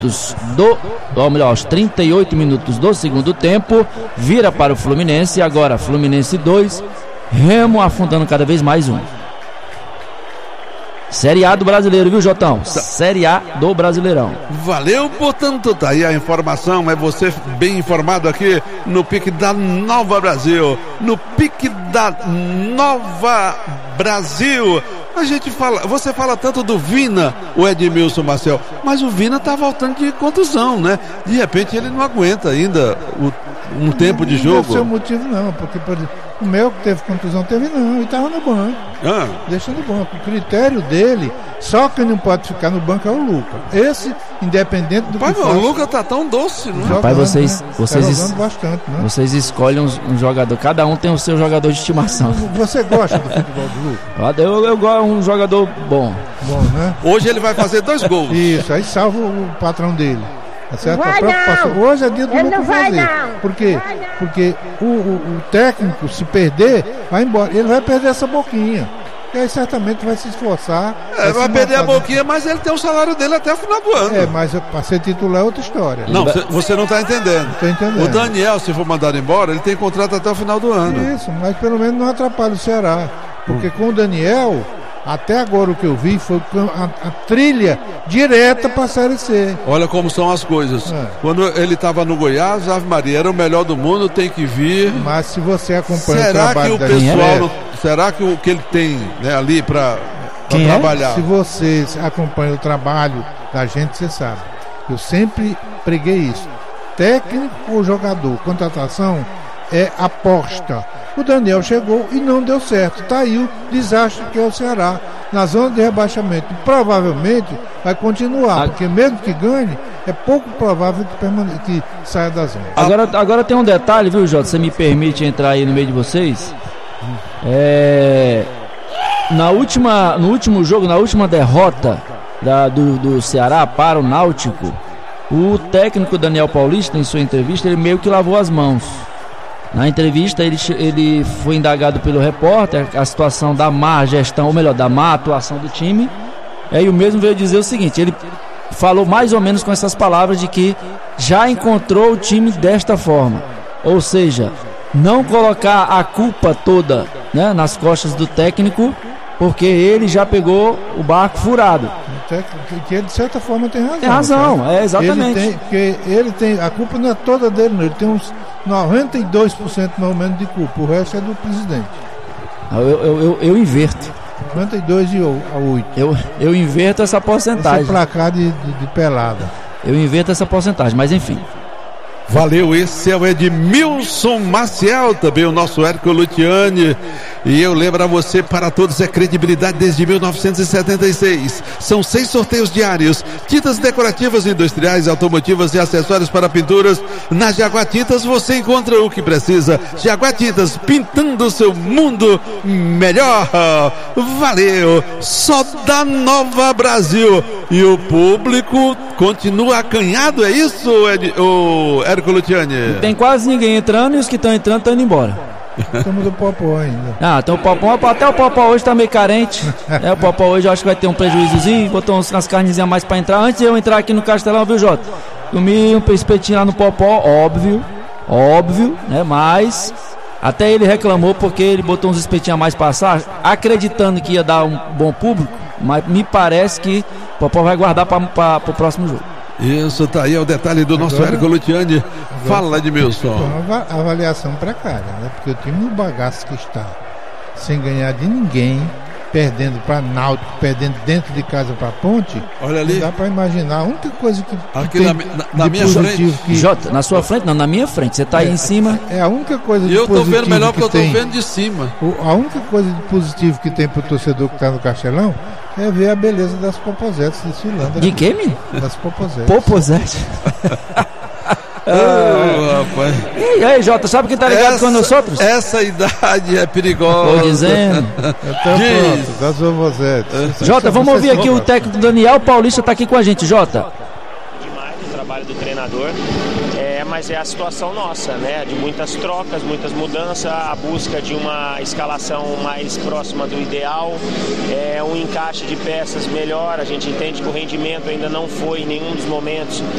aos 38 minutos do segundo tempo, vira para o Fluminense. Agora Fluminense 2, Remo afundando cada vez mais um. Série A do Brasileiro, viu, Jotão? Série A do Brasileirão. Valeu, portanto, tá aí a informação. É você bem informado aqui no Pique da Nova Brasil. No Pique da Nova Brasil. A gente fala, você fala tanto do Vina, o Edmilson Marcel, mas o Vina tá voltando de contusão, né? De repente ele não aguenta ainda um tempo de jogo. Não deve ser o motivo não, porque por exemplo, o meu que teve contusão teve não, ele estava no banco. Deixa no banco. O critério dele, só quem não pode ficar no banco é o Lucas. Esse, independente do que o Lucas tá tão doce, não é? Rapaz, vocês bastante, né? Vocês escolhem um jogador, cada um tem o seu jogador de estimação. Você gosta do futebol do Lucas? Eu gosto de um jogador bom. Bom, né? Hoje ele vai fazer 2 gols. Isso, aí salva o patrão dele. Tá certo? Hoje é dia do Lucas fazer. Por quê? Porque o técnico, se perder, vai embora. Ele vai perder essa boquinha. E aí certamente vai se esforçar. Vai perder a boquinha, mas ele tem o salário dele até o final do ano. Mas para ser titular é outra história. Não, você não está entendendo. Não tô entendendo. O Daniel, se for mandado embora, ele tem contrato até o final do ano. Isso, mas pelo menos não atrapalha o Ceará. Porque com o Daniel, até agora o que eu vi foi a trilha direta para a Série C. Olha como são as coisas. Quando ele estava no Goiás, Ave Maria era o melhor do mundo, tem que vir. Mas se você acompanha o trabalho da gente... Será que o que ele tem, né, ali para trabalhar? Se você acompanha o trabalho da gente, você sabe. Eu sempre preguei isso. Técnico ou jogador, contratação é aposta. O Daniel chegou e não deu certo. Tá aí o desastre que é o Ceará na zona de rebaixamento. Provavelmente vai continuar, porque mesmo que ganhe, é pouco provável que saia da zona. Agora tem um detalhe, viu, Jota? Você me permite entrar aí no meio de vocês? No último jogo, na última derrota do Ceará para o Náutico, o técnico Daniel Paulista, em sua entrevista, ele meio que lavou as mãos. Na entrevista ele foi indagado pelo repórter a situação da má gestão, ou melhor, da má atuação do time. E o mesmo veio dizer o seguinte: ele falou mais ou menos com essas palavras de que já encontrou o time desta forma, ou seja, não colocar a culpa toda, né, nas costas do técnico, porque ele já pegou o barco furado. Que ele de certa forma tem razão. Tem razão, exatamente. Ele tem, a culpa não é toda dele, não. Ele tem uns 92% mais ou menos de culpa, o resto é do presidente. Eu inverto. 92-8. Eu inverto essa porcentagem. Esse placar de pelada. Eu inverto essa porcentagem, mas enfim. Valeu, esse é o Edmilson Maciel, também o nosso Hércules Luciani. E eu lembro a você, para todos é credibilidade desde 1976. São 6 sorteios diários, tintas decorativas, industriais, automotivas e acessórios para pinturas. Na Jaguar Tintas você encontra o que precisa. Jaguar Tintas, pintando o seu mundo melhor. Valeu, só da Nova Brasil. E o público continua acanhado, é isso, o Hércules Luciani? Tem quase ninguém entrando e os que estão entrando estão indo embora. Estamos do Popó ainda. Então o Popó, até o Popó hoje tá meio carente. O Popó hoje eu acho que vai ter um prejuízozinho. Botou umas carnezinhas a mais pra entrar. Antes de eu entrar aqui no Castelão, viu, Jota? Comi um espetinho lá no Popó, óbvio, né? Mas até ele reclamou porque ele botou uns espetinhos a mais passar, acreditando que ia dar um bom público. Mas me parece que o Popó vai guardar para o próximo jogo. Isso, tá aí, é o detalhe do nosso Hércules Luciani. Fala, Edmilson. Uma avaliação precária, né? Porque o time no bagaço que está, sem ganhar de ninguém, perdendo para Náutico, perdendo dentro de casa para Ponte. Olha ali. Não dá para imaginar. A única coisa que aqui na minha frente. Jota, na sua frente? Não, na minha frente. Você está aí em cima. É a única coisa de positivo. Eu estou vendo melhor porque eu estou vendo de cima. A única coisa de positivo que tem para o torcedor que está no Castelão é ver a beleza das popozetes desfilando. De quê, menino? Das popozetes. Popozete. Rapaz. E aí, Jota, sabe quem tá ligado com nós outros? Essa idade é perigosa. Tô dizendo. Pronto, das popozetes. Jota, vamos ouvir aqui o técnico Daniel Paulista, tá aqui com a gente, Jota. Demais o trabalho do treinador. Mas é a situação nossa, né? De muitas trocas, muitas mudanças, a busca de uma escalação mais próxima do ideal, um encaixe de peças melhor. A gente entende que o rendimento ainda não foi em nenhum dos momentos